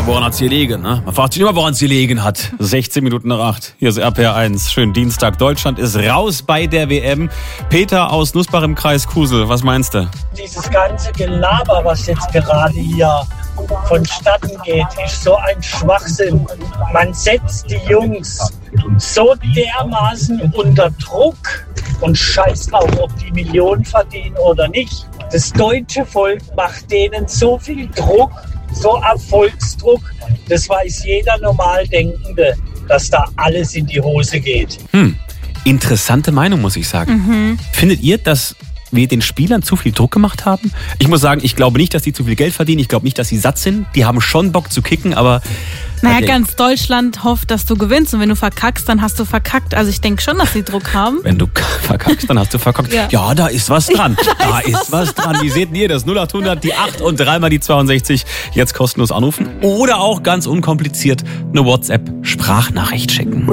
woran hat's gelegen, ne? Man fragt sich immer, woran es gelegen hat. 16 Minuten nach 8. Hier ist RPR1. Schönen Dienstag. Deutschland ist raus bei der WM. Peter aus Nussbach im Kreis Kusel. Was meinst du? Dieses ganze Gelaber, was jetzt gerade hier vonstatten geht, ist so ein Schwachsinn. Man setzt die Jungs so dermaßen unter Druck und scheißt auch, ob die Millionen verdienen oder nicht. Das deutsche Volk macht denen so viel Druck, so Erfolgsdruck, das weiß jeder Normaldenkende, dass da alles in die Hose geht. Interessante Meinung, muss ich sagen. Findet ihr, dass wir den Spielern zu viel Druck gemacht haben? Ich muss sagen, ich glaube nicht, dass die zu viel Geld verdienen. Ich glaube nicht, dass sie satt sind. Die haben schon Bock zu kicken, aber... Naja, ganz Deutschland hofft, dass du gewinnst. Und wenn du verkackst, dann hast du verkackt. Also ich denke schon, dass sie Druck haben. Wenn du verkackst, dann hast du verkackt. Ja, da ist was dran. Da ist was dran. Wie seht ihr das? 0800, die 8 und 3 mal die 62. Jetzt kostenlos anrufen. Oder auch ganz unkompliziert eine WhatsApp-Sprachnachricht schicken.